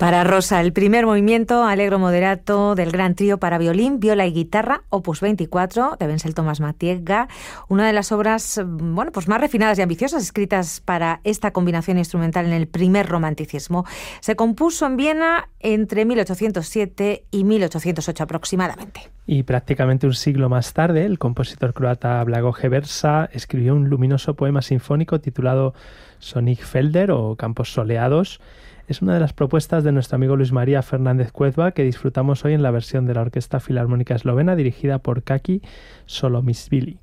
Para Rosa, el primer movimiento Allegro moderato del gran trío para violín, viola y guitarra, opus 24, de Wenzel Thomas Matiega, una de las obras pues más refinadas y ambiciosas escritas para esta combinación instrumental en el primer romanticismo. Se compuso en Viena entre 1807 y 1808 aproximadamente. Y prácticamente un siglo más tarde, el compositor croata Blagoje Versa escribió un luminoso poema sinfónico titulado Sonnig Felder o Campos Soleados. Es una de las propuestas de nuestro amigo Luis María Fernández Cuezba que disfrutamos hoy en la versión de la Orquesta Filarmónica Eslovena dirigida por Kaki Solomisvili.